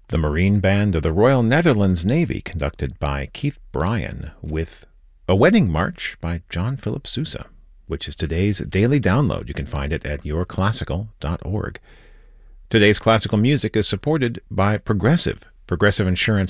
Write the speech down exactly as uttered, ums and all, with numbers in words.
The Marine Band of the Royal Netherlands Navy, conducted by Keith Bryan, with A Wedding March by John Philip Sousa, which is today's daily download. You can find it at your classical dot org. Today's classical music is supported by Progressive. Progressive Insurance